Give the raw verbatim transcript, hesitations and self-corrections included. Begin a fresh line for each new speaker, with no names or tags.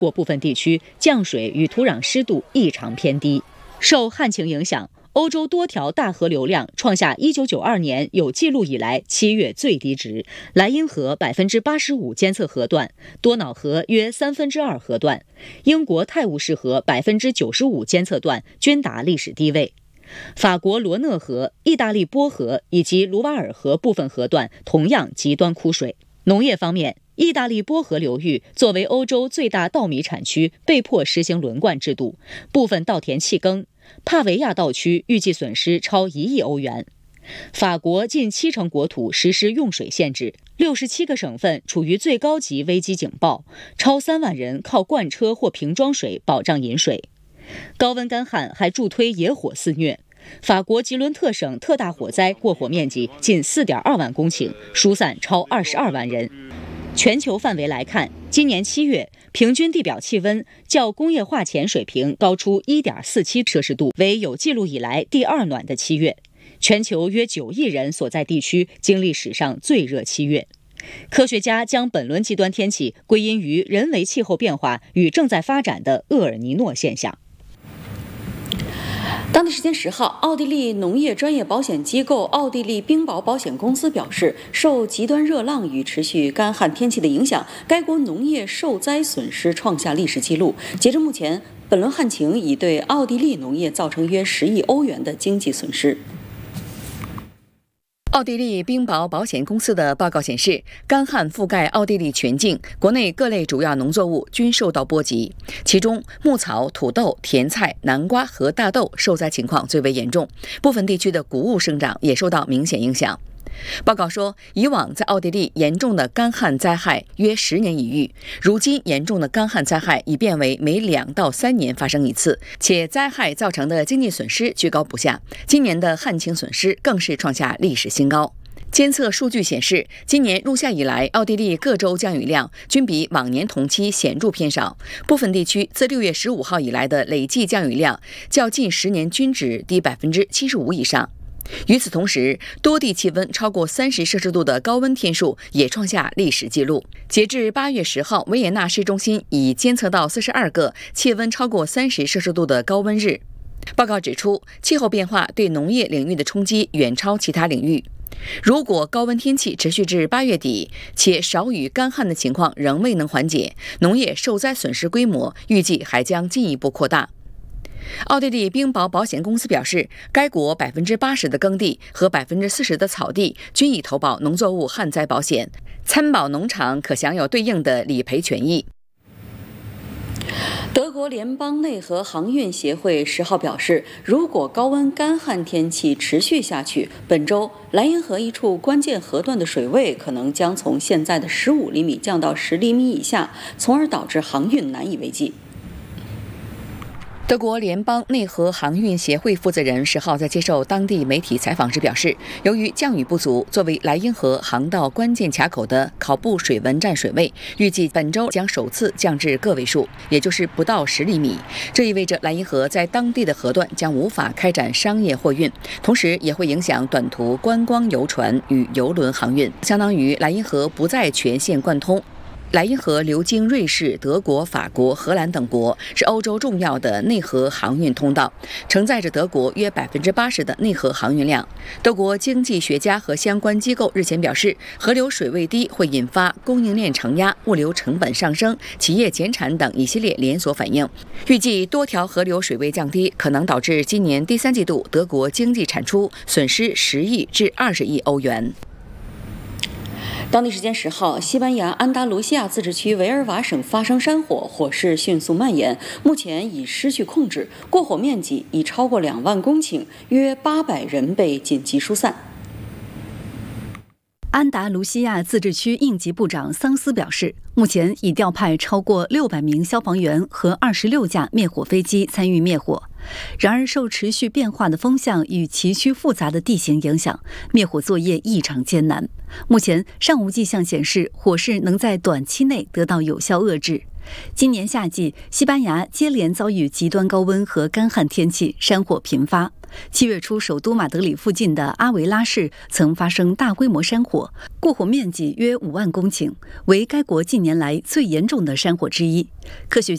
国部分地区降水与土壤湿度异常偏低。受旱情影响，欧洲多条大河流量创下一九九二年有记录以来七月最低值，莱茵河百分之八十五监测河段，多瑙河约三分之二河段，英国泰晤士河百分之九十五监测段均达历史低位。法国罗讷河、意大利波河以及卢瓦尔河部分河段同样极端枯水。农业方面，意大利波河流域作为欧洲最大稻米产区，被迫实行轮灌制度，部分稻田弃耕。帕维亚稻区预计损失超一亿欧元。法国近七成国土实施用水限制，六十七个省份处于最高级危机警报，超三万人靠罐车或瓶装水保障饮水。高温干旱还助推野火肆虐。法国吉伦特省特大火灾过火面积近 四点二万公顷，疏散超二十二万人。全球范围来看，今年七月平均地表气温较工业化前水平高出 一点四七摄氏度，为有记录以来第二暖的七月。全球约九亿人所在地区经历史上最热七月。科学家将本轮极端天气归因于人为气候变化与正在发展的厄尔尼诺现象。
当地时间十号，奥地利农业专业保险机构奥地利冰雹保险公司表示，受极端热浪与持续干旱天气的影响，该国农业受灾损失创下历史纪录。截至目前，本轮旱情已对奥地利农业造成约十亿欧元的经济损失。
奥地利冰雹保险公司的报告显示，干旱覆盖奥地利全境，国内各类主要农作物均受到波及，其中牧草、土豆、甜菜、南瓜和大豆受灾情况最为严重，部分地区的谷物生长也受到明显影响。报告说，以往在奥地利严重的干旱灾害约十年一遇，如今严重的干旱灾害已变为每两到三年发生一次，且灾害造成的经济损失居高不下。今年的旱情损失更是创下历史新高。监测数据显示，今年入夏以来，奥地利各州降雨量均比往年同期显著偏少，部分地区自六月十五号以来的累计降雨量较近十年均值低百分之七十五以上。与此同时，多地气温超过三十摄氏度的高温天数也创下历史纪录。截至八月十号，维也纳市中心已监测到四十二个气温超过三十摄氏度的高温日。报告指出，气候变化对农业领域的冲击远超其他领域。如果高温天气持续至八月底，且少雨干旱的情况仍未能缓解，农业受灾损失规模预计还将进一步扩大。奥地利冰雹保险公司表示，该国百分之八十的耕地和百分之四十的草地均已投保农作物旱灾保险，参保农场可享有对应的理赔权益。
德国联邦内河航运协会十号表示，如果高温干旱天气持续下去，本周莱茵河一处关键河段的水位可能将从现在的十五厘米降到十厘米以下，从而导致航运难以为继。
德国联邦内河航运协会负责人十号在接受当地媒体采访时表示，由于降雨不足，作为莱茵河航道关键卡口的考布水文站水位预计本周将首次降至个位数，也就是不到十厘米。这意味着莱茵河在当地的河段将无法开展商业货运，同时也会影响短途观光游船与邮轮航运，相当于莱茵河不再全线贯通。莱茵河流经瑞士、德国、法国、荷兰等国，是欧洲重要的内河航运通道，承载着德国约百分之八十的内河航运量。德国经济学家和相关机构日前表示，河流水位低会引发供应链承压、物流成本上升、企业减产等一系列连锁反应。预计多条河流水位降低，可能导致今年第三季度德国经济产出损失十亿至二十亿欧元。
当地时间十号，西班牙安达卢西亚自治区维尔瓦省发生山火，火势迅速蔓延，目前已失去控制，过火面积已超过两万公顷，约八百人被紧急疏散。
安达卢西亚自治区应急部长桑斯表示，目前已调派超过六百名消防员和二十六架灭火飞机参与灭火。然而，受持续变化的风向与崎岖复杂的地形影响，灭火作业异常艰难。目前尚无迹象显示火势能在短期内得到有效遏制。今年夏季，西班牙接连遭遇极端高温和干旱天气，山火频发。七月初，首都马德里附近的阿维拉市曾发生大规模山火，过火面积约五万公顷，为该国近年来最严重的山火之一。科学